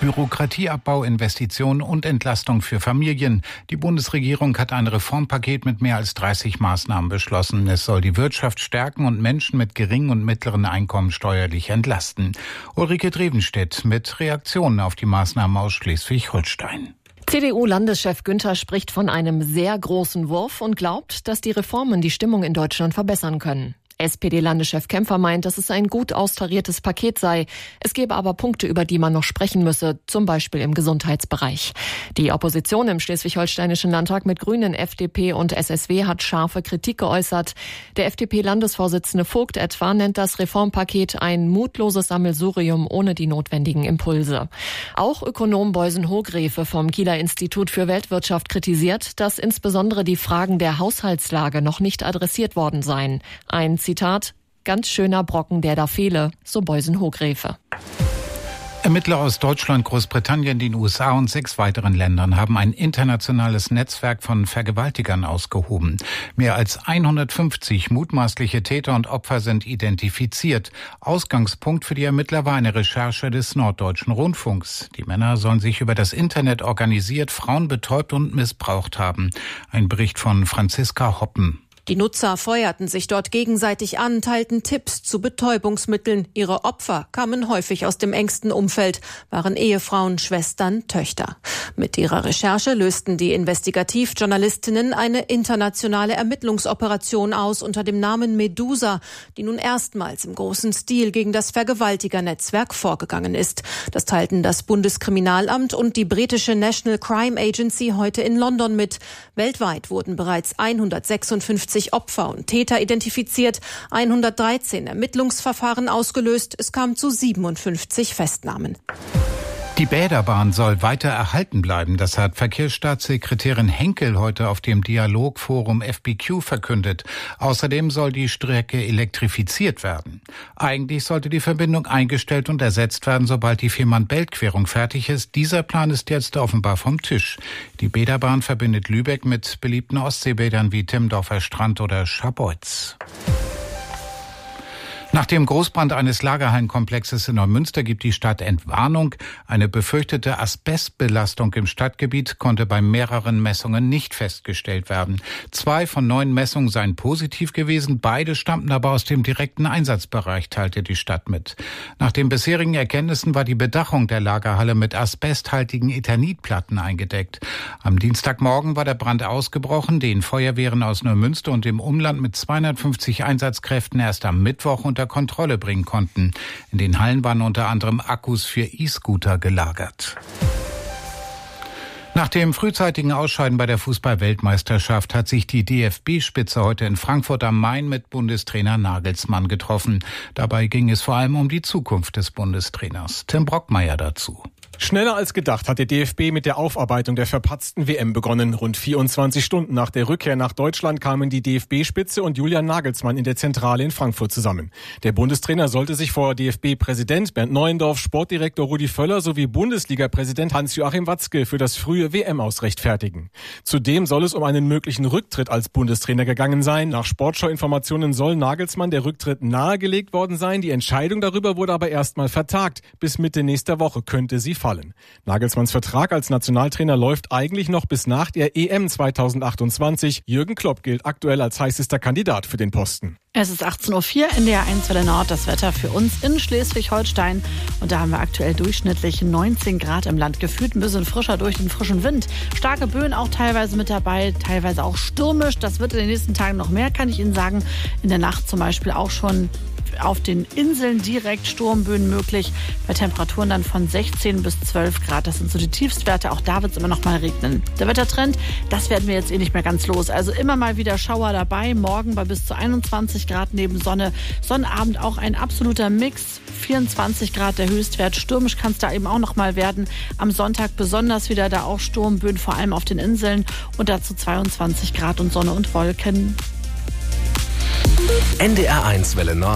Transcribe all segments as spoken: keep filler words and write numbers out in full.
Bürokratieabbau, Investitionen und Entlastung für Familien. Die Bundesregierung hat ein Reformpaket mit mehr als dreißig Maßnahmen beschlossen. Es soll die Wirtschaft stärken und Menschen mit geringen und mittleren Einkommen steuerlich entlasten. Ulrike Drevenstedt mit Reaktionen auf die Maßnahmen aus Schleswig-Holstein. C D U-Landeschef Günther spricht von einem sehr großen Wurf und glaubt, dass die Reformen die Stimmung in Deutschland verbessern können. S P D-Landeschef Kempfer meint, dass es ein gut austariertes Paket sei. Es gebe aber Punkte, über die man noch sprechen müsse, zum Beispiel im Gesundheitsbereich. Die Opposition im schleswig-holsteinischen Landtag mit Grünen, F D P und S S W hat scharfe Kritik geäußert. Der F D P-Landesvorsitzende Vogt etwa nennt das Reformpaket ein mutloses Sammelsurium ohne die notwendigen Impulse. Auch Ökonom Boysen Hogrefe vom Kieler Institut für Weltwirtschaft kritisiert, dass insbesondere die Fragen der Haushaltslage noch nicht adressiert worden seien. Ein Zitat, ganz schöner Brocken, der da fehle, so Boysen Hogrefe. Ermittler aus Deutschland, Großbritannien, den U S A und sechs weiteren Ländern haben ein internationales Netzwerk von Vergewaltigern ausgehoben. Mehr als hundertfünfzig mutmaßliche Täter und Opfer sind identifiziert. Ausgangspunkt für die Ermittler war eine Recherche des Norddeutschen Rundfunks. Die Männer sollen sich über das Internet organisiert, Frauen betäubt und missbraucht haben. Ein Bericht von Franziska Hoppen. Die Nutzer feuerten sich dort gegenseitig an, teilten Tipps zu Betäubungsmitteln. Ihre Opfer kamen häufig aus dem engsten Umfeld, waren Ehefrauen, Schwestern, Töchter. Mit ihrer Recherche lösten die Investigativjournalistinnen eine internationale Ermittlungsoperation aus unter dem Namen Medusa, die nun erstmals im großen Stil gegen das Vergewaltigernetzwerk vorgegangen ist. Das teilten das Bundeskriminalamt und die britische National Crime Agency heute in London mit. Weltweit wurden bereits hundertsechsundfünfzig Opfer und Täter identifiziert, hundertdreizehn Ermittlungsverfahren ausgelöst. Es kam zu siebenundfünfzig Festnahmen. Die Bäderbahn soll weiter erhalten bleiben. Das hat Verkehrsstaatssekretärin Henkel heute auf dem Dialogforum F B Q verkündet. Außerdem soll die Strecke elektrifiziert werden. Eigentlich sollte die Verbindung eingestellt und ersetzt werden, sobald die Fehmarn-Belt-Querung fertig ist. Dieser Plan ist jetzt offenbar vom Tisch. Die Bäderbahn verbindet Lübeck mit beliebten Ostseebädern wie Timmendorfer Strand oder Scharbeutz. Nach dem Großbrand eines Lagerhallenkomplexes in Neumünster gibt die Stadt Entwarnung. Eine befürchtete Asbestbelastung im Stadtgebiet konnte bei mehreren Messungen nicht festgestellt werden. Zwei von neun Messungen seien positiv gewesen, beide stammten aber aus dem direkten Einsatzbereich, teilte die Stadt mit. Nach den bisherigen Erkenntnissen war die Bedachung der Lagerhalle mit asbesthaltigen Eternitplatten eingedeckt. Am Dienstagmorgen war der Brand ausgebrochen, den Feuerwehren aus Neumünster und dem Umland mit zweihundertfünfzig Einsatzkräften erst am Mittwoch unter Kontrolle bringen konnten. In den Hallen waren unter anderem Akkus für E-Scooter gelagert. Nach dem frühzeitigen Ausscheiden bei der Fußball-Weltmeisterschaft hat sich die D F B-Spitze heute in Frankfurt am Main mit Bundestrainer Nagelsmann getroffen. Dabei ging es vor allem um die Zukunft des Bundestrainers. Tim Brockmeier dazu. Schneller als gedacht hat der D F B mit der Aufarbeitung der verpatzten W M begonnen. Rund vierundzwanzig Stunden nach der Rückkehr nach Deutschland kamen die D F B-Spitze und Julian Nagelsmann in der Zentrale in Frankfurt zusammen. Der Bundestrainer sollte sich vor D F B-Präsident Bernd Neuendorf, Sportdirektor Rudi Völler sowie Bundesliga-Präsident Hans-Joachim Watzke für das frühe W M-Aus rechtfertigen. Zudem soll es um einen möglichen Rücktritt als Bundestrainer gegangen sein. Nach Sportschau-Informationen soll Nagelsmann der Rücktritt nahegelegt worden sein. Die Entscheidung darüber wurde aber erstmal vertagt. Bis Mitte nächster Woche könnte sie fallen. Nagelsmanns Vertrag als Nationaltrainer läuft eigentlich noch bis nach der E M zweitausendachtundzwanzig. Jürgen Klopp gilt aktuell als heißester Kandidat für den Posten. Es ist achtzehn Uhr vier in der eins Welle Nord, das Wetter für uns in Schleswig-Holstein. Und da haben wir aktuell durchschnittlich neunzehn Grad im Land, gefühlt ein bisschen frischer durch den frischen Wind. Starke Böen auch teilweise mit dabei, teilweise auch stürmisch. Das wird in den nächsten Tagen noch mehr, kann ich Ihnen sagen. In der Nacht zum Beispiel auch schon auf den Inseln direkt Sturmböen möglich, bei Temperaturen dann von sechzehn bis zwölf Grad. Das sind so die Tiefstwerte, auch da wird es immer noch mal regnen. Der Wettertrend, das werden wir jetzt eh nicht mehr ganz los. Also immer mal wieder Schauer dabei, morgen bei bis zu einundzwanzig Grad neben Sonne. Sonnabend auch ein absoluter Mix, vierundzwanzig Grad der Höchstwert. Stürmisch kann es da eben auch noch mal werden. Am Sonntag besonders wieder da auch Sturmböen, vor allem auf den Inseln und dazu zweiundzwanzig Grad und Sonne und Wolken. N D R eins Welle Nord,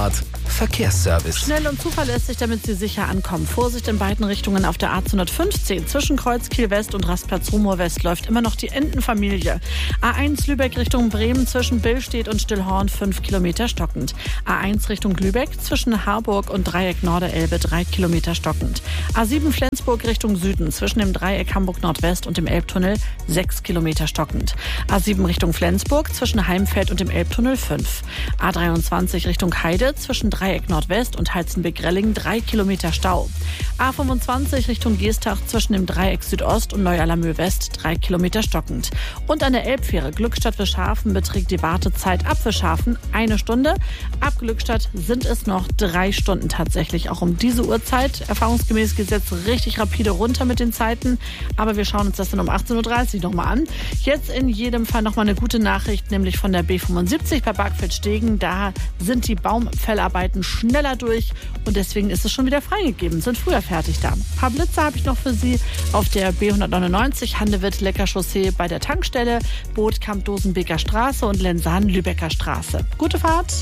Verkehrsservice. Schnell und zuverlässig, damit Sie sicher ankommen. Vorsicht in beiden Richtungen auf der A zweihundertfünfzehn. Zwischen Kreuz Kiel West und Rastplatz Rumohr West läuft immer noch die Entenfamilie. A eins Lübeck Richtung Bremen zwischen Billstedt und Stillhorn fünf Kilometer stockend. A eins Richtung Lübeck zwischen Harburg und Dreieck Norderelbe drei Kilometer stockend. A sieben Flensburg Richtung Süden zwischen dem Dreieck Hamburg Nordwest und dem Elbtunnel sechs Kilometer stockend. A sieben Richtung Flensburg zwischen Heimfeld und dem Elbtunnel fünf. A dreiundzwanzig Richtung Heide zwischen Dreieck Nordwest und Heizenbeck-Relling drei Kilometer Stau. A fünfundzwanzig Richtung Geestach zwischen dem Dreieck Südost und Neu-Allermöh West drei Kilometer stockend. Und an der Elbfähre Glückstadt-Wischhafen beträgt die Wartezeit ab Wischhafen eine Stunde. Ab Glückstadt sind es noch drei Stunden tatsächlich. Auch um diese Uhrzeit, erfahrungsgemäß geht es jetzt richtig rapide runter mit den Zeiten. Aber wir schauen uns das dann um achtzehn Uhr dreißig nochmal an. Jetzt in jedem Fall nochmal eine gute Nachricht, nämlich von der B fünfundsiebzig bei Barkfeld-Stegen. Da sind die Baumfellarbeiten schneller durch und deswegen ist es schon wieder freigegeben. Sind früher fertig da. Ein paar Blitze habe ich noch für Sie auf der B hundertneunundneunzig Handewitt-Lecker-Chaussee bei der Tankstelle, Bootkamp-Dosenbeker Straße und Lenzahn-Lübecker Straße. Gute Fahrt!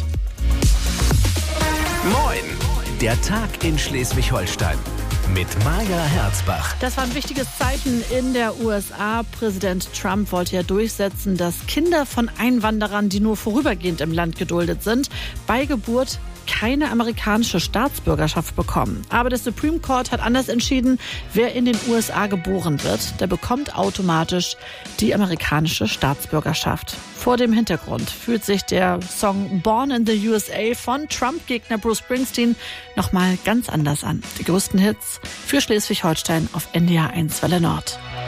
Moin! Der Tag in Schleswig-Holstein. Mit Maja Herzbach. Das war ein wichtiges Zeichen in der U S A. Präsident Trump wollte ja durchsetzen, dass Kinder von Einwanderern, die nur vorübergehend im Land geduldet sind, bei Geburt keine amerikanische Staatsbürgerschaft bekommen. Aber der Supreme Court hat anders entschieden. Wer in den U S A geboren wird, der bekommt automatisch die amerikanische Staatsbürgerschaft. Vor dem Hintergrund fühlt sich der Song Born in the U S A von Trump-Gegner Bruce Springsteen nochmal ganz anders an. Die größten Hits für Schleswig-Holstein auf N D R eins Welle Nord.